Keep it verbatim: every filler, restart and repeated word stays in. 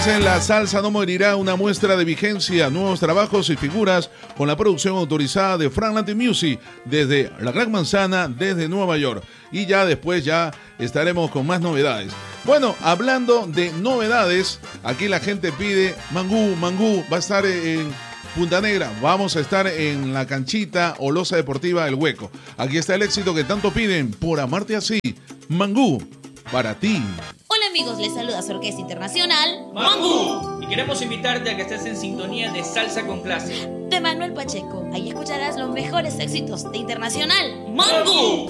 En la salsa no morirá, una muestra de vigencia, nuevos trabajos y figuras con la producción autorizada de Frank Latin Music desde la Gran Manzana, desde Nueva York. Y ya después ya estaremos con más novedades. Bueno, hablando de novedades, aquí la gente pide Mangú, Mangú va a estar en Punta Negra, vamos a estar en la canchita Olosa Deportiva El Hueco. Aquí está el éxito que tanto piden, Por Amarte Así, Mangú, para ti. Hola amigos, les saluda su Orquesta Internacional Mangú, y queremos invitarte a que estés en sintonía de Salsa con Clase de Manuel Pacheco. Ahí escucharás los mejores éxitos de Internacional Mangú.